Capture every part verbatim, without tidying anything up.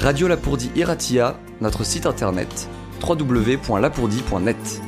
Radio Lapourdie Iratia, notre site internet w w w point lapourdie point net.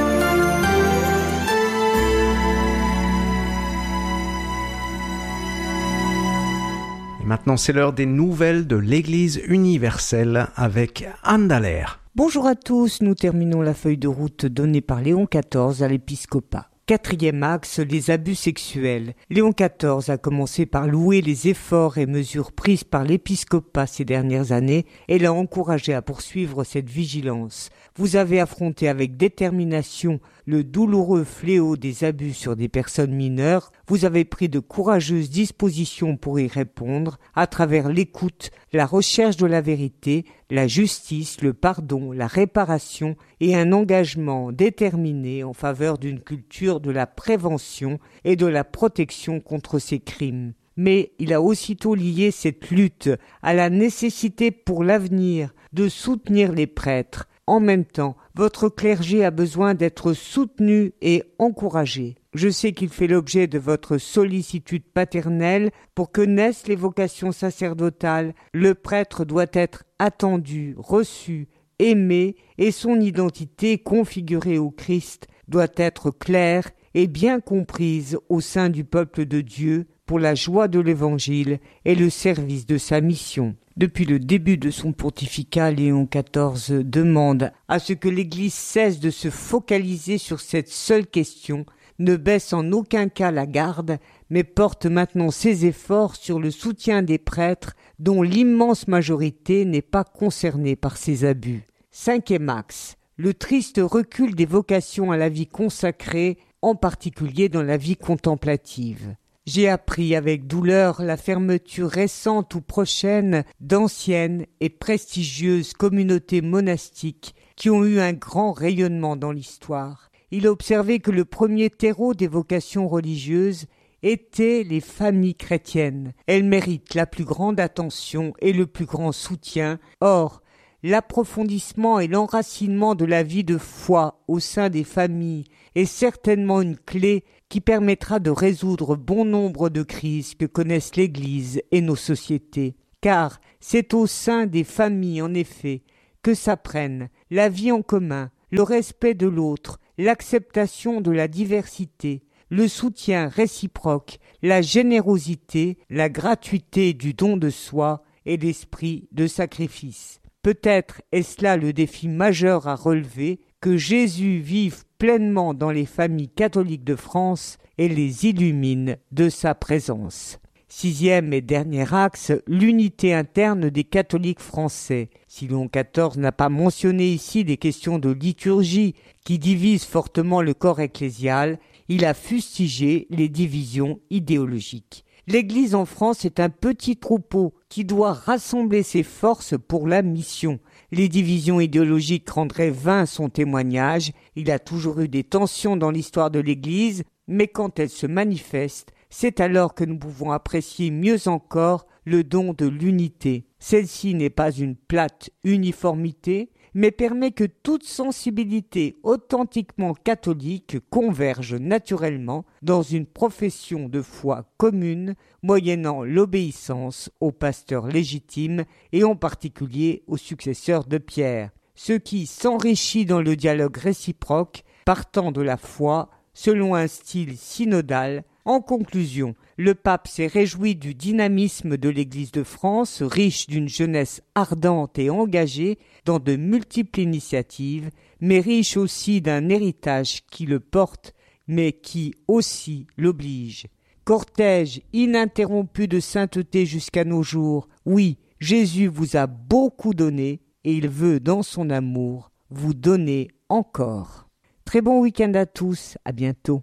Et maintenant, c'est l'heure des nouvelles de l'Église universelle avec Anne Dallaire. Bonjour à tous, nous terminons la feuille de route donnée par Léon quatorze à l'épiscopat. Quatrième axe, les abus sexuels. Léon quatorze a commencé par louer les efforts et mesures prises par l'épiscopat ces dernières années et l'a encouragé à poursuivre cette vigilance. Vous avez affronté avec détermination le douloureux fléau des abus sur des personnes mineures. Vous avez pris de courageuses dispositions pour y répondre à travers l'écoute, la recherche de la vérité, la justice, le pardon, la réparation et un engagement déterminé en faveur d'une culture de la prévention et de la protection contre ces crimes. Mais il a aussitôt lié cette lutte à la nécessité pour l'avenir de soutenir les prêtres. En même temps, votre clergé a besoin d'être soutenu et encouragé. Je sais qu'il fait l'objet de votre sollicitude paternelle pour que naissent les vocations sacerdotales. Le prêtre doit être attendu, reçu, aimé et son identité configurée au Christ doit être claire et bien comprise au sein du peuple de Dieu pour la joie de l'Évangile et le service de sa mission. Depuis le début de son pontificat, Léon quatorze demande à ce que l'Église cesse de se focaliser sur cette seule question, ne baisse en aucun cas la garde, mais porte maintenant ses efforts sur le soutien des prêtres dont l'immense majorité n'est pas concernée par ces abus. Cinquième axe, le triste recul des vocations à la vie consacrée, en particulier dans la vie contemplative. J'ai appris avec douleur la fermeture récente ou prochaine d'anciennes et prestigieuses communautés monastiques qui ont eu un grand rayonnement dans l'histoire. Il a observé que le premier terreau des vocations religieuses étaient les familles chrétiennes. Elles méritent la plus grande attention et le plus grand soutien. Or, l'approfondissement et l'enracinement de la vie de foi au sein des familles est certainement une clé qui permettra de résoudre bon nombre de crises que connaissent l'Église et nos sociétés. Car c'est au sein des familles, en effet, que s'apprennent la vie en commun, le respect de l'autre, l'acceptation de la diversité, le soutien réciproque, la générosité, la gratuité du don de soi et l'esprit de sacrifice. Peut-être est-ce là le défi majeur à relever, que Jésus vive pleinement dans les familles catholiques de France et les illumine de sa présence. Sixième et dernier axe, l'unité interne des catholiques français. Si Léon quatorze n'a pas mentionné ici des questions de liturgie qui divisent fortement le corps ecclésial, il a fustigé les divisions idéologiques. L'Église en France est un petit troupeau qui doit rassembler ses forces pour la mission. Les divisions idéologiques rendraient vain son témoignage. Il a toujours eu des tensions dans l'histoire de l'Église, mais quand elles se manifestent, c'est alors que nous pouvons apprécier mieux encore le don de l'unité. Celle-ci n'est pas une plate uniformité, mais permet que toute sensibilité authentiquement catholique converge naturellement dans une profession de foi commune, moyennant l'obéissance au pasteur légitime et en particulier au successeur de Pierre, ce qui s'enrichit dans le dialogue réciproque, partant de la foi, selon un style synodal. En conclusion, le pape s'est réjoui du dynamisme de l'Église de France, riche d'une jeunesse ardente et engagée dans de multiples initiatives, mais riche aussi d'un héritage qui le porte, mais qui aussi l'oblige. Cortège ininterrompu de sainteté jusqu'à nos jours, oui, Jésus vous a beaucoup donné et il veut, dans son amour, vous donner encore. Très bon week-end à tous, à bientôt.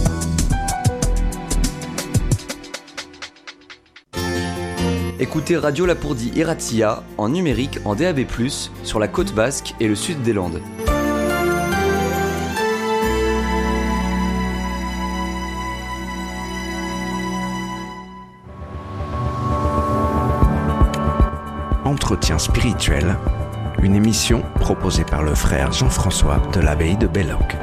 Écoutez Radio Lapourdie Iratia en numérique en D A B plus, sur la côte basque et le sud des Landes. Entretien spirituel, une émission proposée par le frère Jean-François de l'abbaye de Belloc.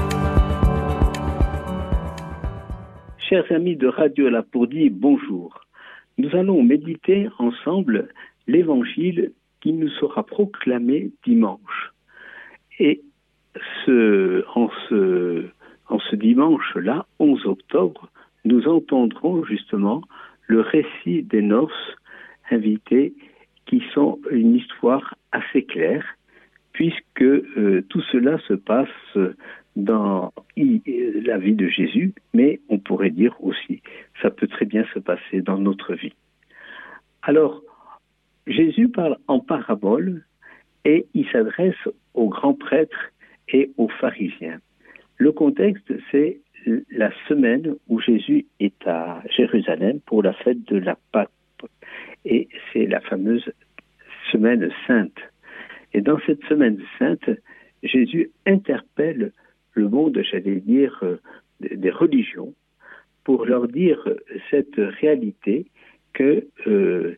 Chers amis de Radio Lapourdie, bonjour. Nous allons méditer ensemble l'évangile qui nous sera proclamé dimanche. Et ce, en, ce, en ce dimanche-là, onze octobre, nous entendrons justement le récit des noces invitées qui sont une histoire assez claire, puisque euh, tout cela se passe dans la vie de Jésus, mais on pourrait dire aussi, ça peut très bien se passer dans notre vie. Alors, Jésus parle en parabole et il s'adresse aux grands prêtres et aux pharisiens. Le contexte, c'est la semaine où Jésus est à Jérusalem pour la fête de la Pâque. Et c'est la fameuse semaine sainte. Et dans cette semaine sainte, Jésus interpelle le monde, j'allais dire, des religions, pour leur dire cette réalité que euh,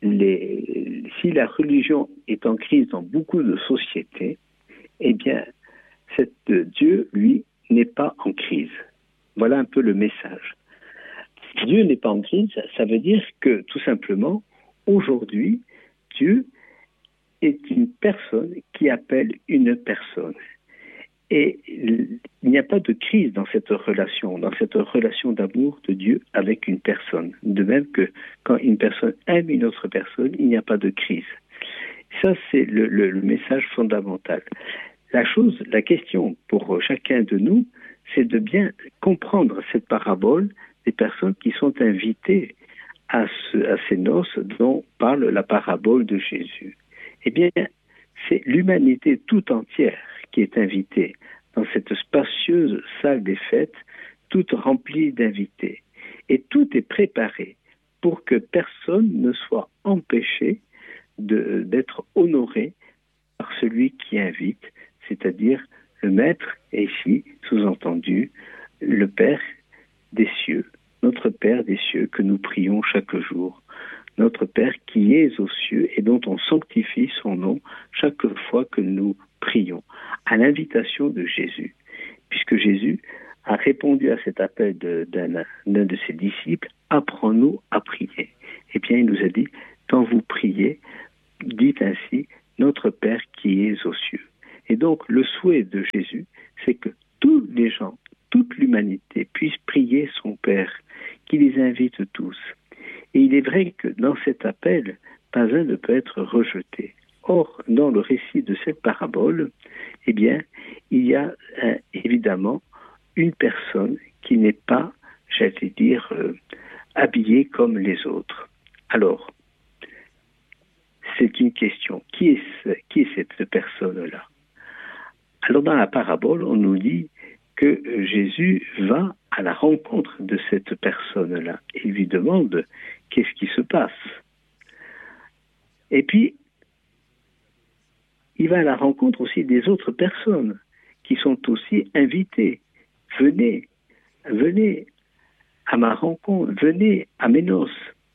les, si la religion est en crise dans beaucoup de sociétés, eh bien, cette, Dieu, lui, n'est pas en crise. Voilà un peu le message. Dieu n'est pas en crise, ça veut dire que, tout simplement, aujourd'hui, Dieu est une personne qui appelle une personne. Et il n'y a pas de crise dans cette relation, dans cette relation d'amour de Dieu avec une personne. De même que quand une personne aime une autre personne, il n'y a pas de crise. Ça, c'est le, le, le message fondamental. La chose, la question pour chacun de nous, c'est de bien comprendre cette parabole des personnes qui sont invitées à, ce, à ces noces dont parle la parabole de Jésus. Eh bien, c'est l'humanité tout entière qui est invitée dans cette spacieuse salle des fêtes, toute remplie d'invités. Et tout est préparé pour que personne ne soit empêché de, d'être honoré par celui qui invite, c'est-à-dire le Maître, et ici, sous-entendu, le Père des cieux, notre Père des cieux que nous prions chaque jour, notre Père qui est aux cieux et dont on sanctifie son nom chaque fois que nous prions, à l'invitation de Jésus, puisque Jésus a répondu à cet appel de, d'un, d'un de ses disciples, « Apprends-nous à prier ». Eh bien, il nous a dit, quand vous priez, dites ainsi, « Notre Père qui est aux cieux ». Et donc, le souhait de Jésus, c'est que tous les gens, toute l'humanité puisse prier son Père, qui les invite tous. Et il est vrai que dans cet appel, pas un ne peut être rejeté. Or, dans le récit de cette parabole, eh bien, il y a euh, évidemment une personne qui n'est pas, j'allais dire, euh, habillée comme les autres. Alors, c'est une question. Qui est, ce, qui est cette personne-là ? Alors, dans la parabole, on nous dit que Jésus va à la rencontre de cette personne-là et lui demande qu'est-ce qui se passe. Et puis, il va à la rencontre aussi des autres personnes qui sont aussi invitées. Venez, venez à ma rencontre, venez à mes noces.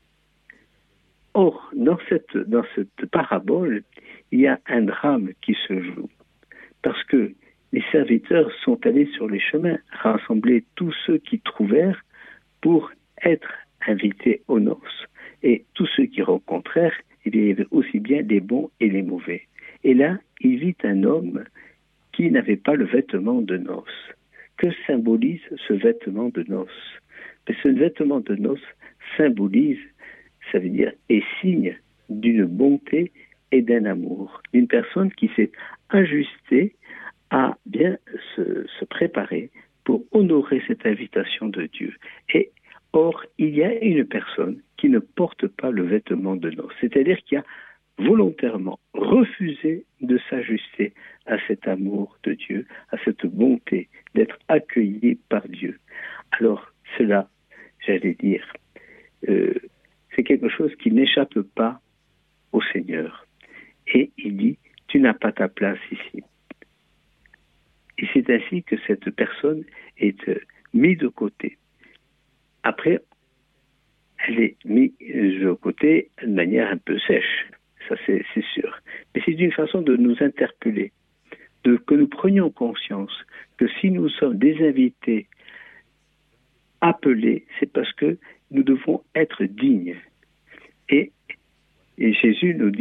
Or, dans cette, dans cette parabole, il y a un drame qui se joue. Parce que les serviteurs sont allés sur les chemins, rassembler tous ceux qu'ils trouvèrent pour être invités aux noces. Et tous ceux qui rencontrèrent, il y avait aussi bien les bons et les mauvais. Et là, il vit un homme qui n'avait pas le vêtement de noces. Que symbolise ce vêtement de noces ? Mais ce vêtement de noces symbolise, ça veut dire, est signe d'une bonté et d'un amour. D'une personne qui s'est ajustée à bien se, se préparer pour honorer cette invitation de Dieu. Et or, il y a une personne qui ne porte pas le vêtement de noces, c'est-à-dire qui a volontairement refusé de s'ajuster à cet amour de Dieu, à cette bonté d'être accueilli par Dieu. Alors, cela, j'allais dire, euh, c'est quelque chose qui n'échappe pas au Seigneur. Et il dit, tu n'as pas ta place ici. Et c'est ainsi que cette personne est euh, mise de côté. Après, elle est mise de côté de manière un peu sèche, ça c'est, c'est sûr. Mais c'est une façon de nous interpeller, de, que nous prenions conscience que si nous sommes des invités appelés, c'est parce que nous devons être dignes. Et, et Jésus nous dit,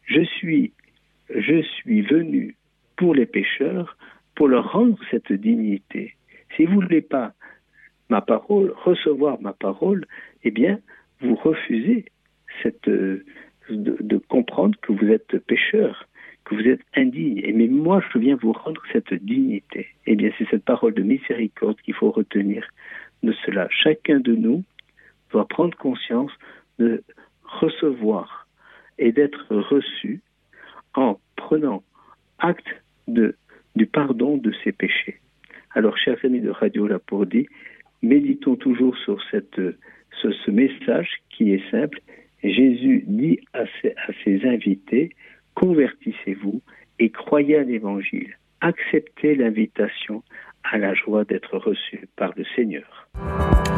je suis, je suis venu pour les pécheurs, pour leur rendre cette dignité. Si vous ne voulez pas ma parole, recevoir ma parole, eh bien, vous refusez cette, de, de comprendre que vous êtes pécheur, que vous êtes indigne. Et mais moi, je viens vous rendre cette dignité. Eh bien, c'est cette parole de miséricorde qu'il faut retenir de cela. Chacun de nous doit prendre conscience de recevoir et d'être reçu en prenant acte de, du pardon de ses péchés. Alors, chers amis de Radio Lapourdie, méditons toujours sur cette, ce, ce message qui est simple. Jésus dit à ses, à ses invités, convertissez-vous et croyez à l'Évangile. Acceptez l'invitation à la joie d'être reçu par le Seigneur.